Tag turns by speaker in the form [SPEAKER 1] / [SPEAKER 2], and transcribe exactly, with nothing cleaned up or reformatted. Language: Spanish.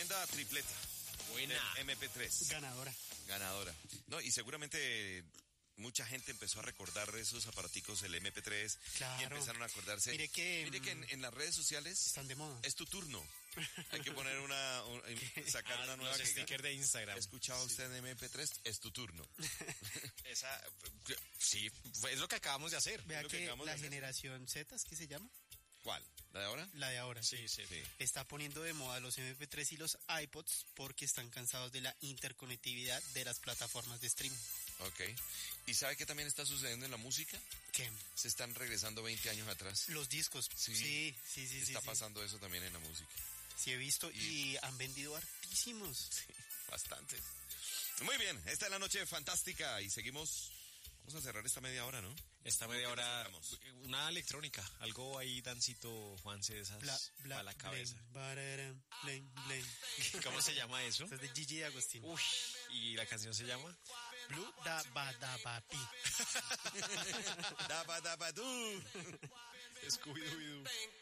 [SPEAKER 1] tremenda tripleta.
[SPEAKER 2] Buena.
[SPEAKER 1] M P tres.
[SPEAKER 3] Ganadora.
[SPEAKER 1] Ganadora. No, y seguramente mucha gente empezó a recordar esos aparaticos, el M P tres.
[SPEAKER 3] Claro.
[SPEAKER 1] Y empezaron a acordarse.
[SPEAKER 3] Mire que,
[SPEAKER 1] Mire que en, en las redes sociales
[SPEAKER 3] están de moda.
[SPEAKER 1] es tu turno. Hay que poner una, un- sacar
[SPEAKER 2] Ah,
[SPEAKER 1] una nueva
[SPEAKER 2] los
[SPEAKER 1] que-
[SPEAKER 2] stickers de Instagram.
[SPEAKER 1] ¿Escuchaba usted en M P tres? Es tu turno.
[SPEAKER 2] Esa, sí, es lo que acabamos de hacer.
[SPEAKER 3] Vea
[SPEAKER 1] lo que
[SPEAKER 3] que
[SPEAKER 1] acabamos de
[SPEAKER 3] la
[SPEAKER 1] hacer.
[SPEAKER 3] generación Z, ¿es que se llama?
[SPEAKER 1] ¿Cuál? ¿La de ahora?
[SPEAKER 3] La de ahora.
[SPEAKER 2] Sí, sí.
[SPEAKER 1] Sí.
[SPEAKER 3] Está poniendo de moda los M P tres y los iPods porque están cansados de la interconectividad de las plataformas de streaming.
[SPEAKER 1] Ok. ¿Y sabe qué también está sucediendo en la música?
[SPEAKER 3] ¿Qué?
[SPEAKER 1] Se están regresando veinte años atrás.
[SPEAKER 3] Los discos.
[SPEAKER 1] Sí.
[SPEAKER 3] Sí, sí, sí. sí,
[SPEAKER 1] Está
[SPEAKER 3] sí.
[SPEAKER 1] pasando eso también en la música.
[SPEAKER 3] Sí, he visto
[SPEAKER 1] Y-
[SPEAKER 3] y han vendido hartísimos.
[SPEAKER 1] Sí, bastante. Muy bien, esta es la noche fantástica y seguimos. Vamos a cerrar esta media hora, ¿no?
[SPEAKER 2] Esta media hora,
[SPEAKER 1] cerramos?
[SPEAKER 2] una electrónica, algo ahí, Dancito, Juanse, de esas
[SPEAKER 3] Bla, bla,
[SPEAKER 2] para la cabeza.
[SPEAKER 3] blame, bararam, blame, blame.
[SPEAKER 2] ¿Cómo se llama eso?
[SPEAKER 3] Esta es de Gigi Agustín.
[SPEAKER 2] Uy, ¿y la canción se llama?
[SPEAKER 3] Blue da ba da ba pi.
[SPEAKER 1] Daba, daba, du.
[SPEAKER 2] Scooby-Doo.